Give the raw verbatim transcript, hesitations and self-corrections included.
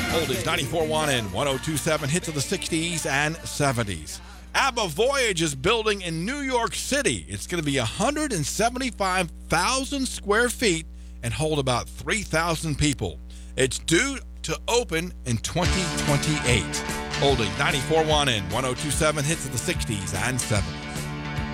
Oldies ninety-four point one and one oh two point seven, hits of the sixties and seventies. ABBA Voyage is building in New York City. It's going to be one hundred seventy-five thousand square feet and hold about three thousand people. It's due to open in twenty twenty-eight. Oldies ninety-four point one and one oh two point seven, hits of the sixties and seventies.